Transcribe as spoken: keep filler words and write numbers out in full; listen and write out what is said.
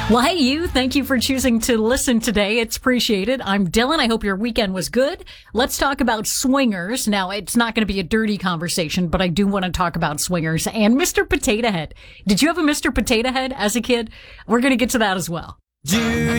Well, hey, you. Thank you for choosing to listen today. It's appreciated. I'm Dylan. I hope your weekend was good. Let's talk about swingers. Now, it's not going to be a dirty conversation, but I do want to talk about swingers and Mister Potato Head. Did you have a Mister Potato Head as a kid? We're going to get to that as well. Do